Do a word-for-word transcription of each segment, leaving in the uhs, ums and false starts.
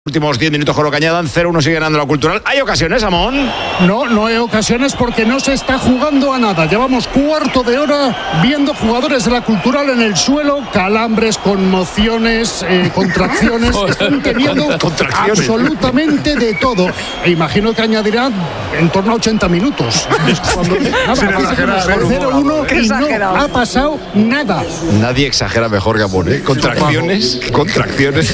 Últimos diez minutos con lo que añadan, cero uno sigue ganando la Cultural. ¿Hay ocasiones, Amón? No, no hay ocasiones porque no se está jugando a nada. Llevamos cuarto de hora viendo jugadores de la Cultural en el suelo, calambres, conmociones, eh, contracciones. Están teniendo absolutamente de todo. E imagino que añadirán en torno a ochenta minutos. Cuando, nada, cero uno y no ha pasado nada. Nadie exagera mejor que Amón, ¿eh? Contracciones, contracciones.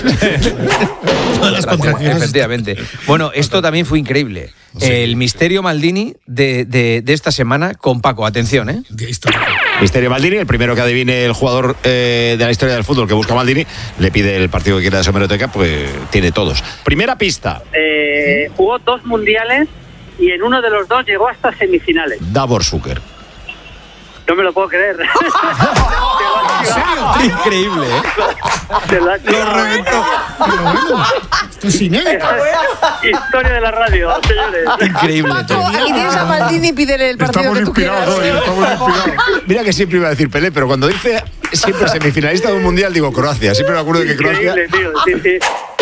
Efectivamente. Bueno, esto también fue increíble. Sí. El misterio Maldini de, de, de esta semana con Paco. Atención, ¿eh? Misterio Maldini, el primero que adivine el jugador eh, de la historia del fútbol que busca Maldini, le pide el partido que quiera de su hemeroteca, pues tiene todos. Primera pista. Eh, jugó dos mundiales y en uno de los dos llegó hasta semifinales. Davor Zucker. No me lo puedo creer. ¿En serio? Increíble, ¿eh? Se lo ha Lo reventó. Pero bueno, esto es inédito. Historia de la radio, señores. Increíble. Y tienes a Maldini y pídele el partido estamos que tú quieras. Hoy, estamos inspirados. Mira que siempre iba a decir Pelé, pero cuando dice siempre semifinalista de un mundial, digo Croacia. Siempre me acuerdo de que Croacia... Increíble, tío. Sí, sí.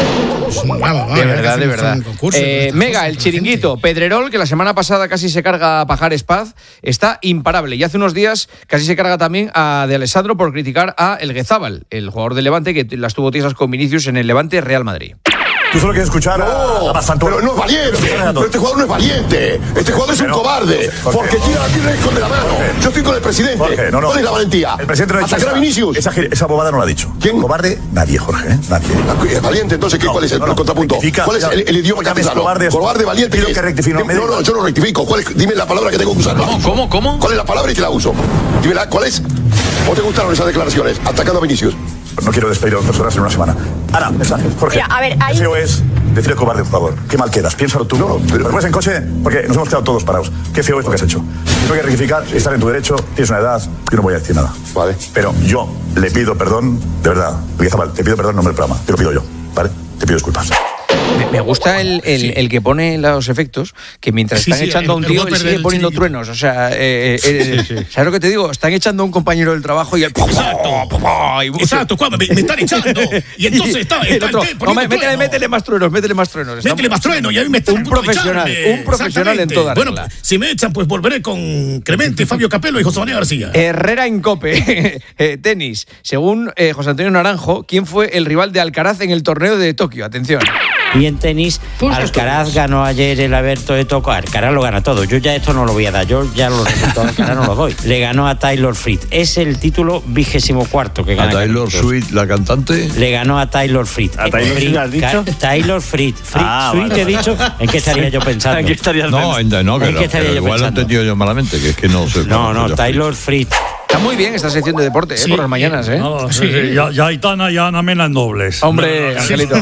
De verdad, de verdad. Eh, Mega, el chiringuito. Pedrerol, que la semana pasada casi se carga a Pajares Paz, está imparable. Y hace unos días casi se carga también a De Alessandro por criticar a El Guezábal, el jugador del Levante que las tuvo tiesas con Vinicius en el Levante Real Madrid. Tú solo quieres escuchar no, a bastante. Pero no es valiente. Pero este jugador no es valiente. Este jugador es un cobarde. Porque tira la tierra y esconde la mano. Yo estoy con el presidente. Jorge, no, no. ¿Cuál es la valentía? El presidente no ha dicho ¿Atacar a Vinicius? Esa, esa bobada no la ha dicho. ¿Quién? Cobarde, nadie, Jorge. ¿eh? Nadie. ¿Es valiente? Entonces, ¿qué, no, ¿cuál es el, no, no. el contrapunto? Rectifica, ¿Cuál es el, el idioma castellano? Cobarde, cobarde, valiente. Pido que rectifique. No, no, no, yo no rectifico. ¿Cuál es? Dime la palabra que tengo que usar. ¿Cómo, cómo, cómo? ¿Cuál es la palabra y te la uso? Dime la, ¿cuál es? ¿O te gustaron esas declaraciones? Atacando a Vinicius. No quiero despedir a dos personas en una semana. Ana, mensaje. Jorge. Mira, a ver, hay... Qué feo es decirle cobarde, por favor. Qué mal quedas. Piénsalo tú. No, pero después en coche, porque nos hemos quedado todos parados. Qué feo es lo que has hecho. Tengo que rectificar, estar en tu derecho, tienes una edad, yo no voy a decir nada. Vale. Pero yo le pido perdón, de verdad. Guizábal, te pido perdón en nombre del programa. Te lo pido yo, ¿vale? Te pido disculpas. Me, me gusta el, el, sí. el que pone los efectos, que mientras sí, están sí, echando a un tío, él sigue poniendo chiringuito. Truenos. O sea, eh, eh, sí, sí. ¿sabes lo que te digo? Están echando a un compañero del trabajo y el... Exacto, y... exacto, me, me están echando. Y entonces está... está otro, no, métele, métele más truenos, métele más truenos. Métele está... más truenos y a mí me están un profesional, un profesional en toda Bueno, regla. Si me echan, pues volveré con Clemente, Fabio Capello y José María García. Herrera en Cope. eh, tenis. Según eh, José Antonio Naranjo, ¿quién fue el rival de Alcaraz en el torneo de Tokio? Atención. Y en tenis, Alcaraz ganó ayer el Abierto de Tokio. Alcaraz lo gana todo. Yo ya esto no lo voy a dar. Yo ya los resultados de Alcaraz no los doy. Le ganó a Taylor Fritz. Es el título vigésimo cuarto que gana. ¿A Taylor Swift, la cantante? Le ganó a Taylor Fritz. ¿A Taylor Fritz has dicho? Taylor Fritz. Fritz ah, Swift vale, he dicho. ¿En qué estaría yo pensando? ¿En qué estarías no, en, no, que ¿En no, qué estaría que yo igual pensando? Lo he entendido yo malamente, que es que no sé. No, no, Taylor Fritz. Está muy bien esta sección de deporte, ¿eh? Sí, por las mañanas, ¿eh? No, sí, sí. Ya, ya Aitana y Ana Mena en dobles. Hombre, no, Angelito.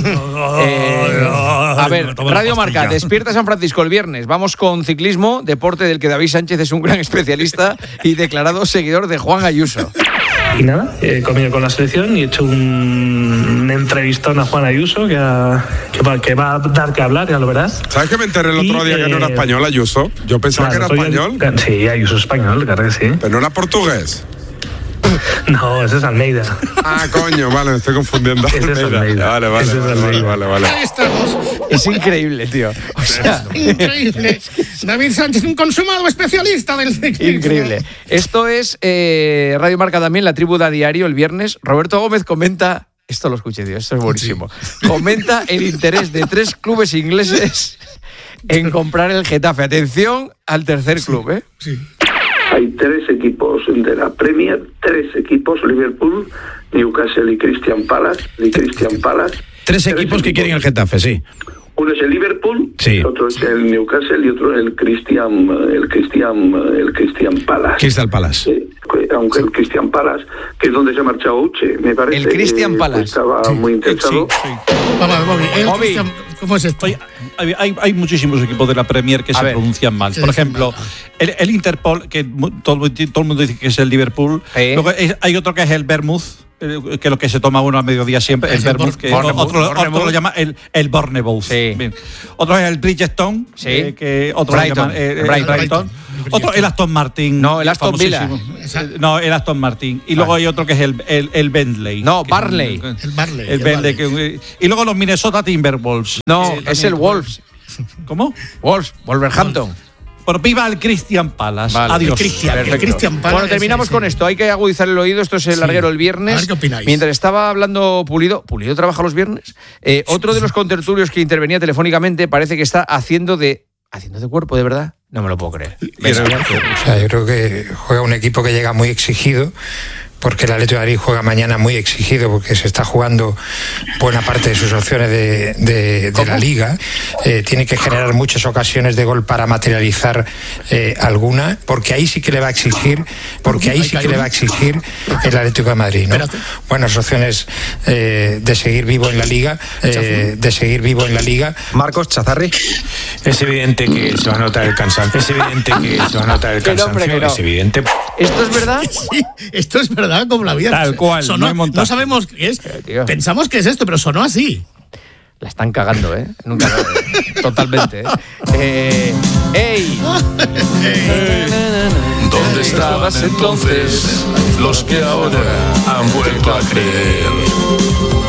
eh, a ver, Radio Marca, despierta San Francisco el viernes. Vamos con ciclismo, deporte del que David Sánchez es un gran especialista y declarado seguidor de Juan Ayuso. Y nada, he comido con la selección y he hecho un, un entrevistón a Juan Ayuso que, ha, que, va, que va a dar que hablar, ya lo verás. ¿Sabes que me enteré el otro y, día que eh, no era español Ayuso? Yo pensaba claro, que era español. El, sí, Ayuso es español, claro que sí. Pero no era portugués. No, ese es Almeida. Ah, coño, vale, me estoy confundiendo. Ese es Almeida. Vale, vale, ese vale, es Almeida. vale, vale, vale. Ahí estamos. Es increíble, tío. O sea, es increíble. David Sánchez, un consumado especialista del ciclismo. Increíble. Esto es eh, Radio Marca también, la tribu de a diario, el viernes. Roberto Gómez comenta... Esto lo escuché, tío, esto es buenísimo. Sí. Comenta el interés de tres clubes ingleses en comprar el Getafe. Atención al tercer club, ¿eh? Sí. Hay tres equipos de la Premier, tres equipos, Liverpool, Newcastle y Crystal Palace, y Crystal Palace. Tres, tres equipos, equipos que quieren el Getafe, sí. Uno es el Liverpool, sí. Otro es el Newcastle y otro el Christian, el Christian, el Christian Palace. Crystal Palace. Eh, aunque el Christian Palace, que es donde se ha marchado Uche, me parece. El Christian Palace. Pues estaba sí. muy interesado. Sí, sí. Vamos, Bobby, el Bobby. Christian, ¿cómo es esto? Hay, hay, hay muchísimos equipos de la Premier que a se ver. pronuncian mal. Sí, Por ejemplo, el, el Interpol, que todo, todo el mundo dice que es el Liverpool. ¿Eh? Luego es, hay otro que es el Bournemouth, que es lo que se toma uno al mediodía siempre, el, el Bournemouth, que Bournemouth, otro, Bournemouth. otro lo llama el, el Bournemouth. Sí. Bien. Otro es el Bridgestone, sí. eh, que otro Brighton. lo llaman eh, Brighton. Brighton. Otro, el Aston Martin. No, el Aston Villa. No, el Aston Martin. Y luego hay otro que es el, el, el Bentley. No, Barley. El Barley. El Bentley. Que, y luego los Minnesota Timberwolves. No, es el Wolves. ¿Cómo? Wolves, Wolverhampton. Bueno, viva el Christian Palace. Vale. Adiós. El Christian, el Christian Palace. Bueno, terminamos con esto. Hay que agudizar el oído. Esto es el sí. larguero el viernes. A ver qué opináis. Mientras estaba hablando Pulido, ¿Pulido trabaja los viernes? Eh, otro de los contertulios que intervenía telefónicamente parece que está haciendo de haciendo de cuerpo, ¿de verdad? No me lo puedo creer. Yo creo, o sea, yo creo que juega un equipo que llega muy exigido, porque el Atlético de Madrid juega mañana muy exigido, porque se está jugando buena parte de sus opciones de, de, de la Liga. Eh, tiene que generar muchas ocasiones de gol para materializar eh, alguna, porque ahí sí que le va a exigir, porque ahí sí que le va a exigir el Atlético de Madrid, ¿no? Buenas opciones eh, de seguir vivo en la Liga, eh, de seguir vivo en la Liga. Marcos Chazarri. Es evidente que se va a notar el cansancio. Es evidente que se va a notar el cansancio. Hombre, no. Es evidente. ¿Esto es verdad? Sí, esto es verdad, como la vida. Tal cual. Sonó, no, no sabemos qué es. Tío. Pensamos que es esto, pero sonó así. La están cagando, ¿eh? Nunca. Totalmente, ¿eh? eh ¡Ey! ¿Dónde estaban entonces los que ahora han vuelto a creer?